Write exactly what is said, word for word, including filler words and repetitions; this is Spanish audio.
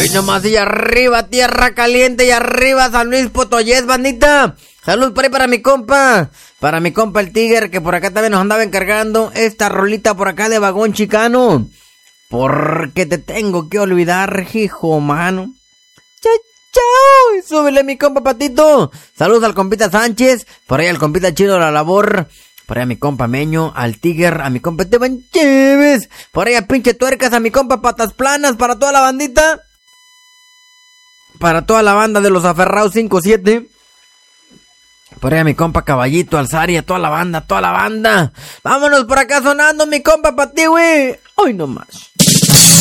Hoy nomás y arriba, tierra caliente y arriba San Luis Potoyés, bandita. Salud por ahí para mi compa, para mi compa el Tiger, que por acá también nos andaba encargando esta rolita por acá de Vagón Chicano. Porque te tengo que olvidar, hijo, mano. Chao, chao. Súbele mi compa Patito. Saludos al compita Sánchez, por ahí al compita Chido de la Labor. Por ahí a mi compa Meño, al Tiger, a mi compa Esteban Chévez. Por ahí a pinche tuercas, a mi compa Patas Planas, para toda la bandita. Para toda la banda de los aferrados cinco siete. Por ahí a mi compa Caballito, Alzari, a toda la banda, toda la banda. Vámonos por acá sonando mi compa pa' ti, güey. Hoy nomás.